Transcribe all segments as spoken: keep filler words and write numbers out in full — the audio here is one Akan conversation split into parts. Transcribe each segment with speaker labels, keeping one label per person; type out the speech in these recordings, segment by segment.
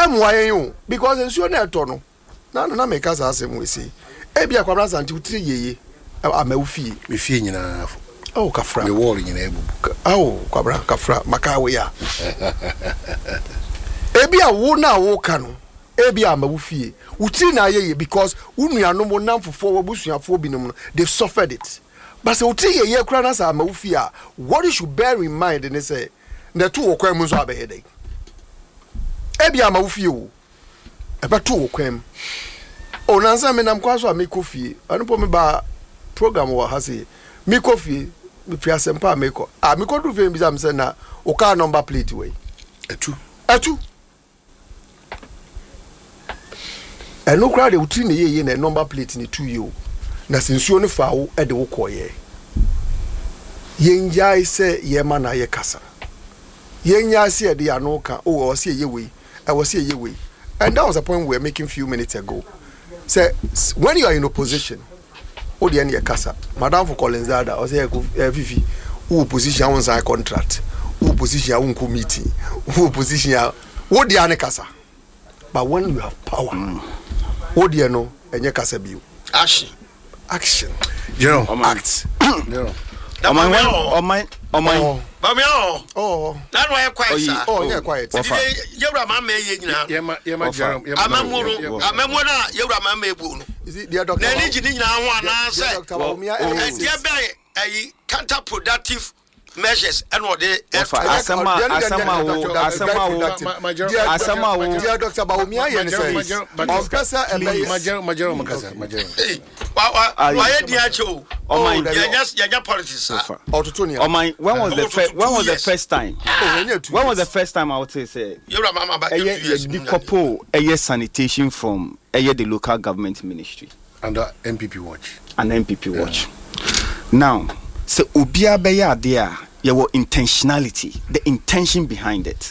Speaker 1: amwa yen because nsuo na eto no na na make us asem we say e bia kwabra santi utiri yeye amawu fie
Speaker 2: me fie nyina
Speaker 1: oh kafra
Speaker 2: me wall nyina ebubu
Speaker 1: oh kwabra kafra maka we ya e bia wo na wo ka no e bia amawu fie utiri na yeye because unuanom namfofo wabusuafo binom no they suffered it but say utiri yeye kura na sa amawu fie a what you should bear in mind and say na to wo kwam nso abehede e bia amawu fie wo e ba to wo kwam o nansa me nam kwaso a me kofie anupo me ba program wa hase me kofie me priasempa me ko a me ko do fe mbisa me say na o car number plate we
Speaker 2: atu
Speaker 1: atu eno kra de uti ne yeye na number plate ni two yo na sensuo ne fa wo e de wo koye yenjai se ye ma na ye kasa yenya se e de ano ka o o se ye we e wo se ye we and that was a point we were making few minutes ago. Say when you are in opposition, oh the any kasa, Madam for Colenzada, or say Vivi, who opposition on sign contract, who opposition on committee, who opposition what the any kasa. But when you have power, what do you know? And your kasa bill.
Speaker 3: Action.
Speaker 1: Action.
Speaker 2: You know,
Speaker 1: act.
Speaker 2: You know.
Speaker 4: Oh my, oh my, oh my.
Speaker 3: Oh, that way quiet.
Speaker 1: Oh, yeah, quiet.
Speaker 3: You're a man, you know.
Speaker 2: Yama, Yama,
Speaker 3: I'm a muru, I'm a mona, you're a man, maybe.
Speaker 1: Is it dear doctor?
Speaker 3: Then engineer one answer.
Speaker 1: Doctor Baumia,
Speaker 3: and dear Bay, a counterproductive measures and what they
Speaker 4: Asama, Asama, Asama, Asama,
Speaker 1: dear Doctor Baumia, and of Casa and
Speaker 2: Major, Major, Macassa, Major.
Speaker 3: Why did you show?
Speaker 4: Oh my,
Speaker 3: just your politics.
Speaker 4: Oh my, when was the first? When was the first time? When was the first time I would say say?
Speaker 3: You're a mama back.
Speaker 4: The couple a year sanitation from a year the local government ministry
Speaker 2: under M P P watch
Speaker 4: and M P P watch. Now, so Ubia Beya there, your intentionality, the intention behind it.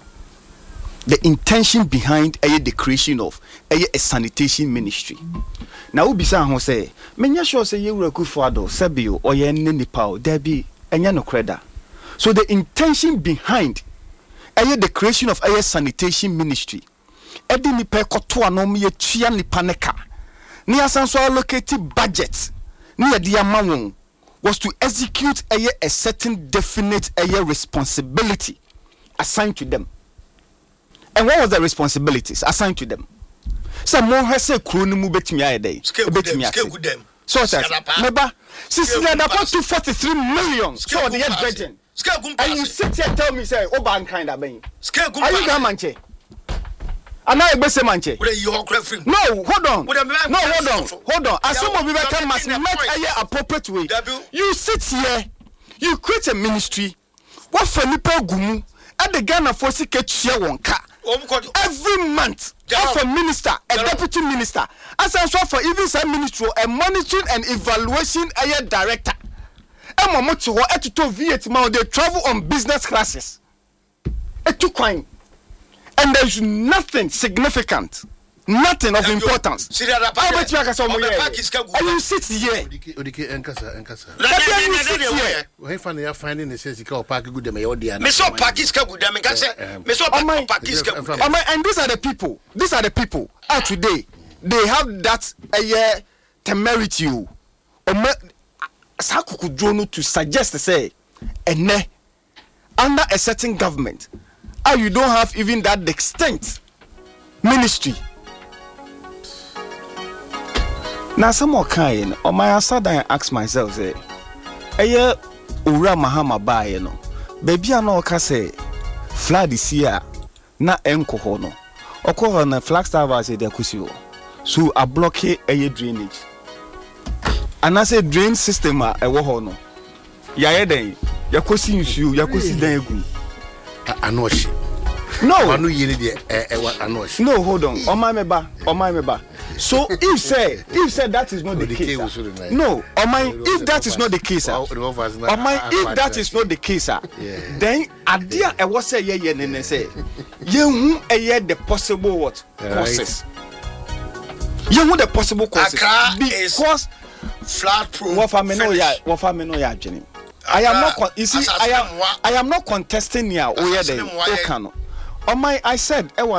Speaker 4: The intention behind a the creation of a, a sanitation ministry. Now Ubisa ho say, menya sure say you were good for Sebio or ye Nipao, there be enya no creda. So the intention behind a the creation of a sanitation ministry. Edi nipa koto anom ye tua nipa neka. Ni asanso allocated budget. Ni ye dia mawon was to execute a, a certain definite a responsibility assigned to them. And what was the responsibilities assigned to them? Some more has said Kronimu betimi a day.
Speaker 3: Betimi them.
Speaker 4: So remember, sisi na dapat two forty three million. So the head virgin. And you sit here tell me say Oban kind of being. Are you gamanche? And now you say manche. No, hold on. No, hold on. Hold on. As some of you can must met a appropriate way. You sit here, you create a ministry. What for nipa gumu? At the Ghana for Sikechia Wonka. Every month, of a minister, a deputy minister, as I saw for even some ministry, a monitoring and evaluation a director. And Momoto had to to Vietnam, they travel on business classes. It took crime. And there's nothing significant, nothing of importance. How about you, and you sit here?
Speaker 2: We find they are finding the sense of park good. They are
Speaker 3: Mister Pakiska good. Mister Pakiska.
Speaker 4: And these are the people. These are the people. Ah, today they have that a year temerity you. Sakuku Jono to suggest say, and under a certain government. Ah, you don't have even that extent ministry. Now, some more kind. On my side, I ask myself, say, "Aye, Ura Mahama ba you know, baby, I know can say, flood this year, na enko hono. Oko na Flagstaff as a dekusio, so a blockade a drainage. And I say drain system a wohono. Yaye den, yakosi nsu, yakosi den egu.
Speaker 2: I know she.
Speaker 4: No,
Speaker 2: I know you need it. I know she.
Speaker 4: No, hold on. On my meba, on my meba. So if say, if say that is not the case, no, on my if that is not the case, on my if that is not the case, then adia I was say yeah yeah nene say, you a year the possible what causes. You know the possible causes because
Speaker 3: flat proof.
Speaker 4: What for me no ya, what for me no ya Jenny. I am not. You see, I am. I am not contesting here. Oh yeah, then. Okay, no. On my, I said,